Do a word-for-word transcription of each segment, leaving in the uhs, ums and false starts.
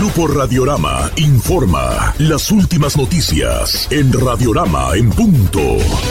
Grupo Radiorama informa las últimas noticias en Radiorama en punto.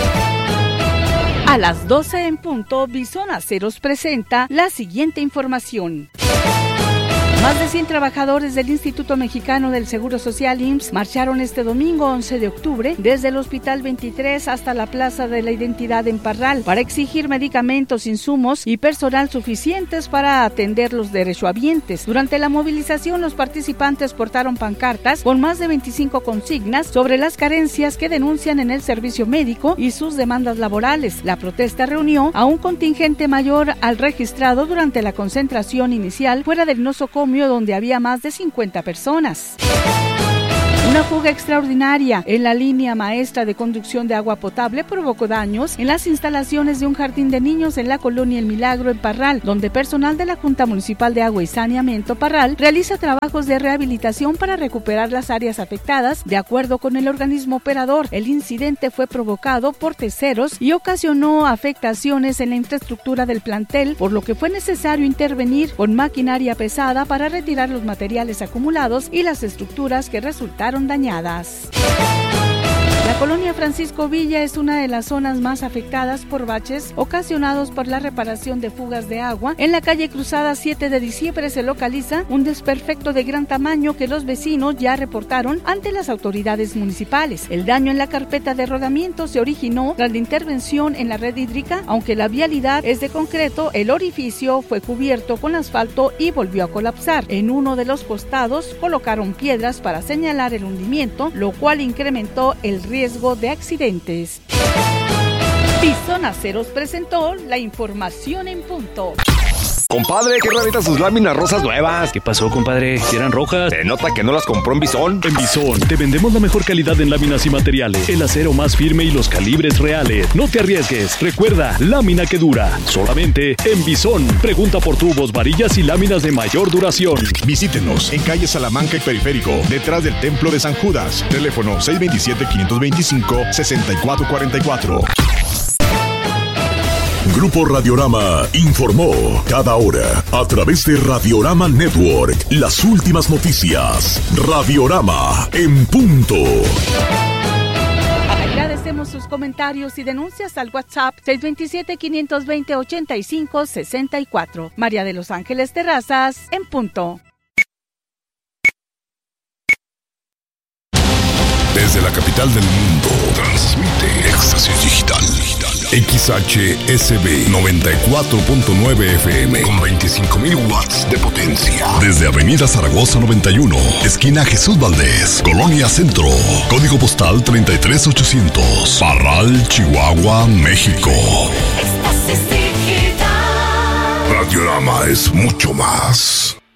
A las doce en punto, Bison Aceros presenta la siguiente información. Más de cien trabajadores del Instituto Mexicano del Seguro Social I M S S marcharon este domingo once de octubre desde el Hospital veintitrés hasta la Plaza de la Identidad en Parral para exigir medicamentos, insumos y personal suficientes para atender los derechohabientes. Durante la movilización, los participantes portaron pancartas con más de veinticinco consignas sobre las carencias que denuncian en el servicio médico y sus demandas laborales. La protesta reunió a un contingente mayor al registrado durante la concentración inicial fuera del nosocomio, donde había más de cincuenta personas. Una fuga extraordinaria en la línea maestra de conducción de agua potable provocó daños en las instalaciones de un jardín de niños en la colonia El Milagro en Parral, donde personal de la Junta Municipal de Agua y Saneamiento Parral realiza trabajos de rehabilitación para recuperar las áreas afectadas. De acuerdo con el organismo operador, el incidente fue provocado por terceros y ocasionó afectaciones en la infraestructura del plantel, por lo que fue necesario intervenir con maquinaria pesada para retirar los materiales acumulados y las estructuras que resultaron dañadas. La colonia Francisco Villa es una de las zonas más afectadas por baches ocasionados por la reparación de fugas de agua. En la calle Cruzada siete de diciembre se localiza un desperfecto de gran tamaño que los vecinos ya reportaron ante las autoridades municipales. El daño en la carpeta de rodamiento se originó tras la intervención en la red hídrica. Aunque la vialidad es de concreto, el orificio fue cubierto con asfalto y volvió a colapsar. En uno de los costados colocaron piedras para señalar el hundimiento, lo cual incrementó el riesgo riesgo de accidentes. Bison Aceros presentó la información en punto. Compadre, qué raritas sus láminas rosas nuevas. ¿Qué pasó, compadre? ¿Si eran rojas? Se nota que no las compró en Bison. En Bison te vendemos la mejor calidad en láminas y materiales, el acero más firme y los calibres reales. No te arriesgues. Recuerda, lámina que dura. Solamente en Bison. Pregunta por tubos, varillas y láminas de mayor duración. Visítenos en calle Salamanca y Periférico, detrás del Templo de San Judas. Teléfono seis dos siete, cinco dos cinco, seis cuatro cuatro cuatro. Grupo Radiorama informó cada hora a través de Radiorama Network las últimas noticias. Radiorama en punto. Agradecemos sus comentarios y denuncias al WhatsApp seis dos siete, cinco dos cero, ocho cinco seis cuatro. María de Los Ángeles Terrazas en punto. Desde la capital del mundo, transmite Éxtasis Digital. X H S B noventa y cuatro punto nueve F M con veinticinco mil watts de potencia. Desde Avenida Zaragoza noventa y uno, esquina Jesús Valdés, Colonia Centro. Código postal treinta y tres ochocientos. Parral, Chihuahua, México. Éxtasis Digital. Radiorama es mucho más.